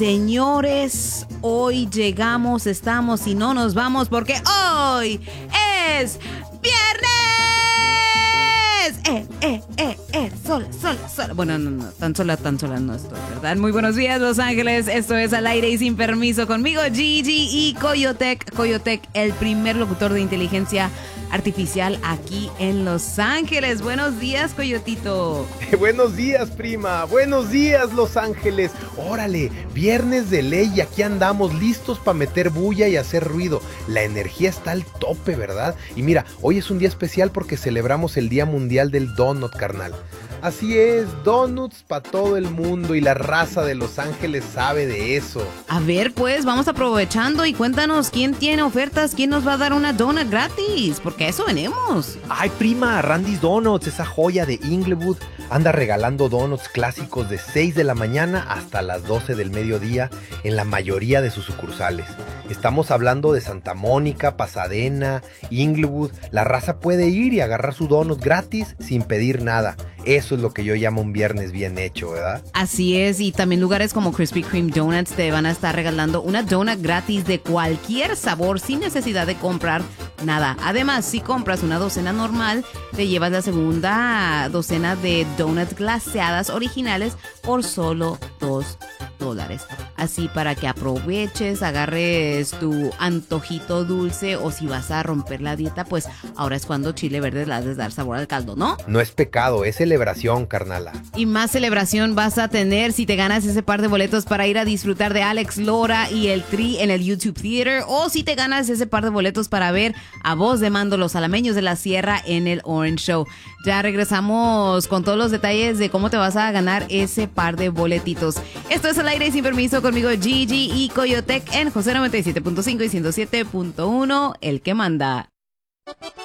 Señores, hoy llegamos, estamos y no nos vamos porque hoy es viernes. Sol. Bueno, no, tan sola no estoy, ¿verdad? Muy buenos días, Los Ángeles. Esto es Al Aire y Sin Permiso conmigo, Gigi y Coyotec. Coyotec, el primer locutor de inteligencia artificial aquí en Los Ángeles. Buenos días, Coyotito. Buenos días, prima. Buenos días, Los Ángeles. Órale, viernes de ley y aquí andamos listos para meter bulla y hacer ruido. La energía está al tope, ¿verdad? Y mira, hoy es un día especial porque celebramos el Día Mundial del Donut, carnal. Así es, donuts para todo el mundo y la raza de Los Ángeles sabe de eso. A ver, pues, vamos aprovechando y cuéntanos quién tiene ofertas, quién nos va a dar una donut gratis, porque a eso venimos. Ay, prima, Randy's Donuts, esa joya de Inglewood, anda regalando donuts clásicos de 6 de la mañana hasta las 12 del mediodía en la mayoría de sus sucursales. Estamos hablando de Santa Mónica, Pasadena, Inglewood. La raza puede ir y agarrar su donut gratis sin pedir nada. Eso es lo que yo llamo un viernes bien hecho, ¿verdad? Así es, y también lugares como Krispy Kreme Donuts te van a estar regalando una donut gratis de cualquier sabor sin necesidad de comprar nada. Además, si compras una docena normal, te llevas la segunda docena de donuts glaseadas originales por solo $2. Así para que aproveches, agarres tu antojito dulce o si vas a romper la dieta, pues ahora es cuando chile verde le has de dar sabor al caldo, ¿no? No es pecado, es celebración, carnala. Y más celebración vas a tener si te ganas ese par de boletos para ir a disfrutar de Alex Lora y el Tri en el YouTube Theater, o si te ganas ese par de boletos para ver a Voz de Mando, los Alameños de la Sierra en el Orange Show. Ya regresamos con todos los detalles de cómo te vas a ganar ese par de boletitos. Esto es Al Aire y Sin Permiso conmigo, Gigi y Coyotec en José 97.5 y 107.1, el que manda.